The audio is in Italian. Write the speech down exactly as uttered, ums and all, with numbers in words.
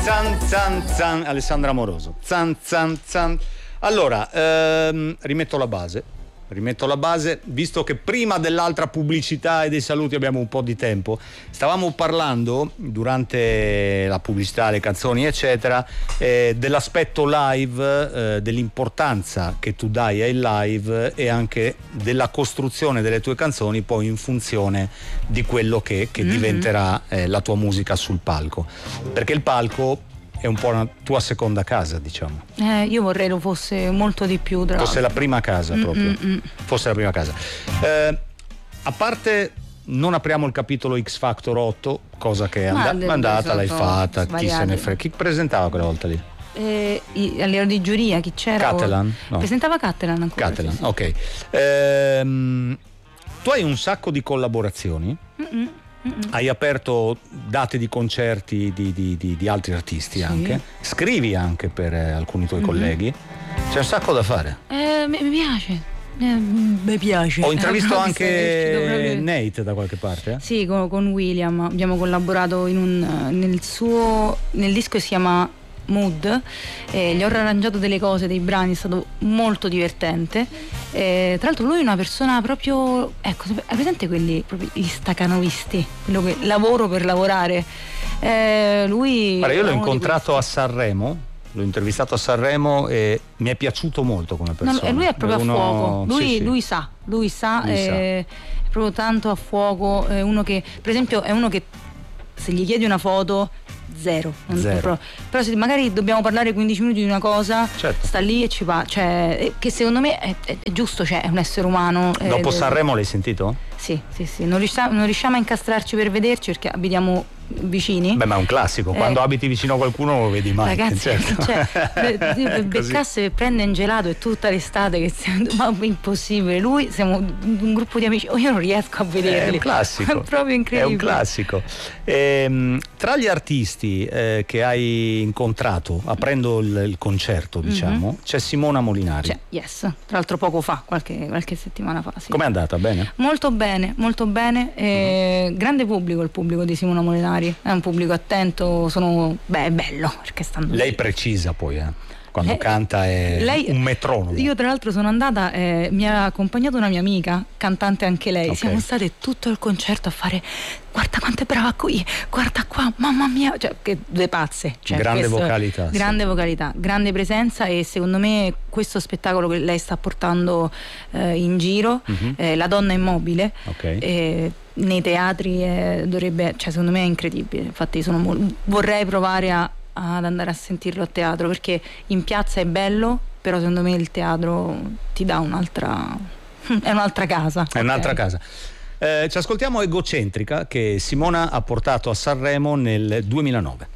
Zan zan zan, Alessandra Amoroso. Zan zan zan. Allora, ehm, rimetto la base. Rimetto la base, visto che prima dell'altra pubblicità e dei saluti abbiamo un po' di tempo. Stavamo parlando durante la pubblicità, le canzoni eccetera, eh, dell'aspetto live, eh, dell'importanza che tu dai ai live e anche della costruzione delle tue canzoni poi in funzione di quello che, che mm-hmm. diventerà eh, la tua musica sul palco, perché il palco è un po' una tua seconda casa, diciamo. Eh, io vorrei lo fosse molto di più. Tra fosse la prima casa proprio. Mm-mm. Fosse la prima casa. Eh, a parte, non apriamo il capitolo X Factor otto, cosa che è and- le, andata, l'hai fatta, svariati. Chi se ne frega. Chi presentava quella volta lì? Eh, a livello di giuria, chi c'era? Catalan? No. Presentava Catalan ancora. Catalan, sì, sì. ok. Ehm, tu hai un sacco di collaborazioni. Mm-mm. Hai aperto date di concerti di, di, di, di altri artisti, sì. Anche scrivi anche per eh, alcuni tuoi mm-hmm. colleghi. C'è un sacco da fare. Eh, mi, mi piace. Eh, mi piace. Ho intravisto eh, anche proprio... Nate da qualche parte. Eh? Sì, con, con William abbiamo collaborato in un, nel suo nel disco che si chiama Mood, eh, gli ho arrangiato delle cose, dei brani, è stato molto divertente. Eh, tra l'altro lui è una persona proprio, ecco, hai presente quelli proprio gli stacanovisti, quello che lavoro per lavorare. Eh, lui Guarda, io l'ho incontrato a Sanremo, l'ho intervistato a Sanremo e mi è piaciuto molto come persona. No, lui è proprio uno... a fuoco, lui, sì, sì. lui sa, lui sa, lui eh, sa. È proprio tanto a fuoco, è uno che, per esempio, è uno che se gli chiedi una foto zero, non zero. Però, però se magari dobbiamo parlare quindici minuti di una cosa, certo. sta lì e ci va, cioè, che secondo me è, è, è giusto, cioè è un essere umano. Dopo eh, Sanremo l'hai sentito? Sì, sì, sì, non riusciamo, non riusciamo a incastrarci per vederci perché abitiamo vicini. Beh, ma è un classico, eh, quando abiti vicino a qualcuno non lo vedi mai. Ragazzi, certo. cioè, per beccasse per prendere un gelato è tutta l'estate che ma impossibile. Lui siamo un gruppo di amici, io non riesco a vederli. È un classico. È proprio incredibile. È un classico. Ehm, tra gli artisti eh, che hai incontrato aprendo il, il concerto, diciamo, mm-hmm. c'è Simona Molinari. C'è, yes. Tra l'altro poco fa, qualche, qualche settimana fa. Sì. Com'è andata? Bene? Molto bene, molto bene. Eh, mm-hmm. Grande pubblico il pubblico di Simona Molinari. È un pubblico attento, sono beh, è bello perché stanno lei lì. Precisa poi, eh. Quando lei, canta è lei, un metronomo. Io tra l'altro sono andata, eh, mi ha accompagnato una mia amica, cantante anche lei. Okay. Siamo state tutto il concerto a fare guarda quanto è brava qui, guarda qua, mamma mia, cioè che due pazze. Cioè, grande questo, vocalità. Grande sì. vocalità, grande presenza e secondo me questo spettacolo che lei sta portando eh, in giro, mm-hmm. eh, La donna immobile, okay. eh, nei teatri eh, dovrebbe, cioè secondo me è incredibile. Infatti sono mo- vorrei provare a ad andare a sentirlo a teatro perché in piazza è bello, però secondo me il teatro ti dà un'altra è un'altra casa. È okay. un'altra casa. Eh, ci ascoltiamo Egocentrica che Simona ha portato a Sanremo nel duemilanove.